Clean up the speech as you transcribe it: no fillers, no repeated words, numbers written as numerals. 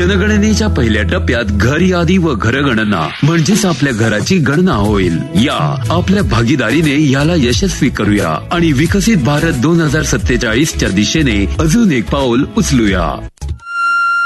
जनगणनेच्या पहिल्या टप्प्यात घर यादी व घरगणना म्हणजेच आपल्या घराची गणना होईल. या आपल्या भागीदारीने याला यशस्वी करूया आणि विकसित भारत 2047च्या दिशेने अजून एक पाऊल उचलूया.